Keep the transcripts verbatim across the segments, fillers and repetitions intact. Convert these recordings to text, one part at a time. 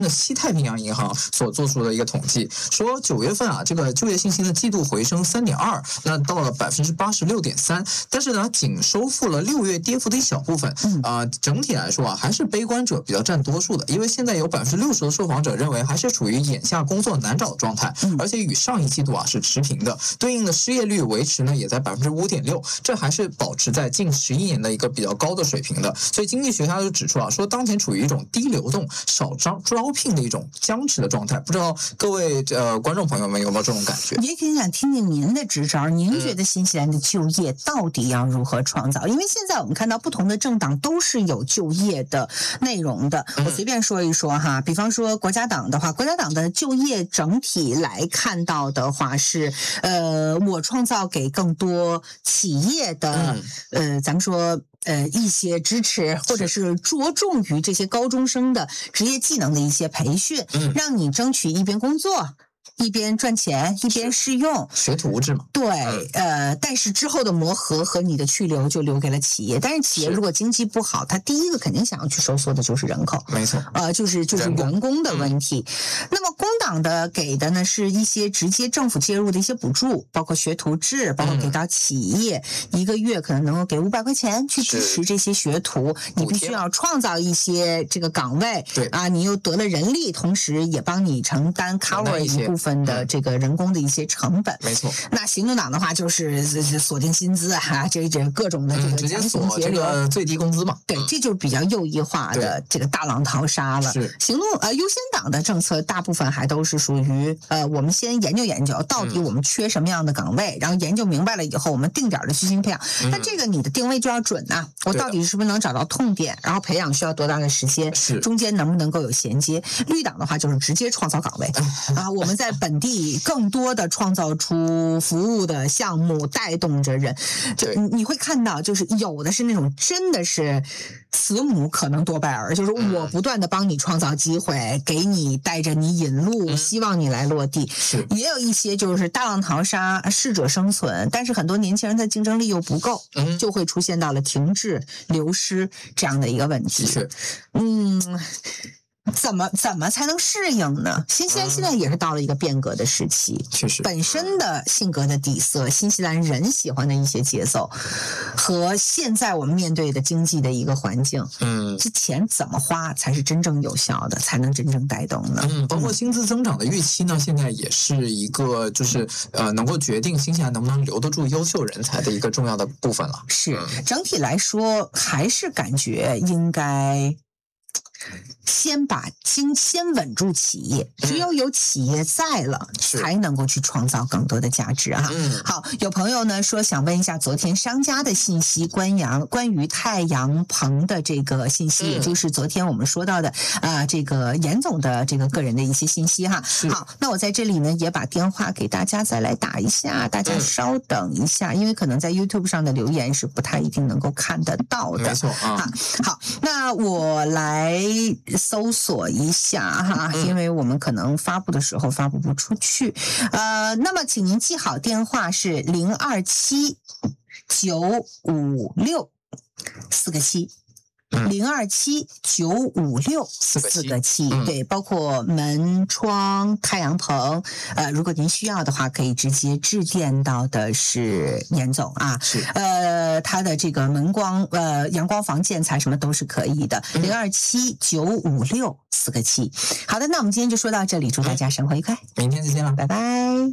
的西太平洋银行所做出的一个统计，说九月份啊，这个就业信心的季度回升三点二，那到了百分之八十六点三，但是呢，仅收复了六月跌幅的一小部分。啊、呃，整体来说啊，还是悲观者比较占多数的，因为现在有百分之六十的受访者认为还是处于眼下工作难找的状态，而且与上一季度啊是持平的，对应的失业率维持呢也在百分之五点六，这还是保持在近十一年的一个比较高的水平的。所以经济学家就指出啊，说当前处于一种低流动、少招招聘的一种僵持的状态。不知道各位呃观众朋友们有没有这种感觉？ 也挺想听听您的支招，您觉得新西兰的就业到底要如何创造？因为现在我们看到不同的政党都是有就业的内容的。我随便说一说哈，比方说国家党的话，国家党的就业整体来看到的话是，呃，我创造给更多企业的，呃，咱们说。呃，一些支持，或者是着重于这些高中生的职业技能的一些培训，嗯、让你争取一边工作一边赚钱一边试用， 学徒制嘛。 对，呃，但是之后的磨合和你的去留就留给了企业。但是企业如果经济不好，他第一个肯定想要去收缩的就是人口， 没错， 呃，就是就是员工的问题。嗯、那么工党的给的呢是一些直接政府介入的一些补助，包括学徒制，包括给到企业、嗯、一个月可能能够给五百块钱去支持这些学徒。你必须要创造一些这个岗位， 对啊，你又得了人力，同时也帮你承担 cover 一部分的这个人工的一些成本。 没错。 那行动党的话就是锁定薪资啊，这这各种的这个强行节流、 嗯、最低工资嘛。 对，这就是比较右翼化的这个大浪淘沙了。 是行动呃优先党的政策大部分还都是属于呃我们先研究研究到底我们缺什么样的岗位，嗯、然后研究明白了以后我们定点的去进行培养。那、嗯、这个你的定位就要准呐、啊，我到底是不是能找到痛点，然后培养需要多大的时间， 是中间能不能够有衔接。绿党的话就是直接创造岗位啊，我们在本地更多的创造出服务的项目，带动着人。 对， 你会看到就是有的是那种真的是慈母可能多败儿，就是我不断的帮你创造机会，给你带着你引路，嗯、希望你来落地。 是， 也有一些就是大浪淘沙，适者生存，但是很多年轻人的竞争力又不够，嗯、就会出现到了停滞、流失这样的一个问题。 是， 嗯。怎么怎么才能适应呢？新西兰现在也是到了一个变革的时期， 确实， 本身的性格的底色，新西兰人喜欢的一些节奏，和现在我们面对的经济的一个环境，嗯，这钱怎么花才是真正有效的，才能真正带动呢？ 嗯，包括薪资增长的预期呢，现在也是一个就是呃能够决定新西兰能不能留得住优秀人才的一个重要的部分了。 是，整体来说还是感觉应该。先把经先稳住企业，只有有企业在了，才能够去创造更多的价值啊！嗯、好，有朋友呢说想问一下昨天商家的信息，关阳关于太阳棚的这个信息，嗯、也就是昨天我们说到的啊、呃，这个严总的这个个人的一些信息哈。好，那我在这里呢也把电话给大家再来打一下，大家稍等一下，嗯、因为可能在 YouTube 上的留言是不太一定能够看得到的。 没错啊。 好，那我来。搜索一下哈，因为我们可能发布的时候发布不出去。呃，那么请您记好电话是零二七九五六四个七。零二七九五六四个七，对，包括门窗、太阳棚，呃，如果您需要的话，可以直接致电到的是严总啊， 是， 呃，他的这个门光、呃，阳光房建材什么都是可以的，零二七九五六四个七。好的，那我们今天就说到这里，祝大家生活愉快， 明天再见了， 拜拜。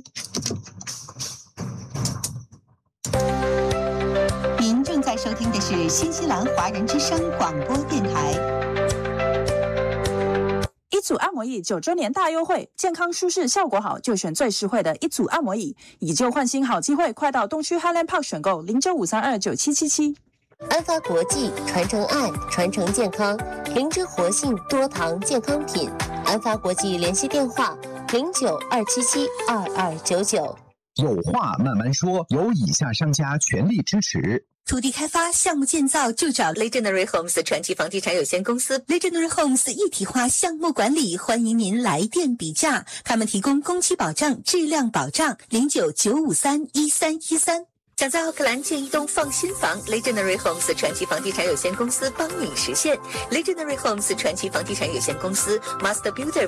您正在收听的是新西兰华人之声广播电台。 一组按摩椅九周年大优惠，健康舒适效果好就选最实惠的一组按摩椅，以旧换新好机会，快到东区 Highland Park 选购零九五三二九七七七。 安发国际传承爱，传承健康，灵芝活性多糖健康品。安发国际联系电话零九二七七二二九九。 有话慢慢说，由以下商家全力支持。 土地开发项目建造就找 Legendary Homes 传奇房地产有限公司 Legendary Homes 一体化项目管理，欢迎您来电比价，他们提供工期保障、质量保障，零九九五三一三一三。 想在奥克兰建一栋放心房 ，Legendary Homes 传奇房地产有限公司帮你实现。Legendary Homes 传奇房地产有限公司 Master Builder